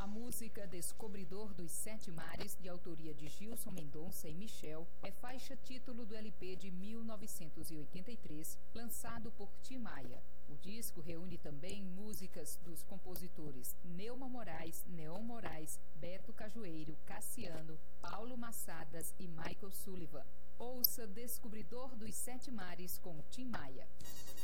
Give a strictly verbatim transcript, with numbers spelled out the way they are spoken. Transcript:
música Descobridor dos Sete Mares, de autoria de Gilson Mendonça e Michel, é faixa título do L P de mil novecentos e oitenta e três, lançado por Tim Maia. O disco reúne também músicas dos compositores Neuma Moraes, Neon Moraes, Beto Cajueiro, Cassiano, Paulo Massadas e Michael Sullivan. Ouça Descobridor dos Sete Mares com Tim Maia.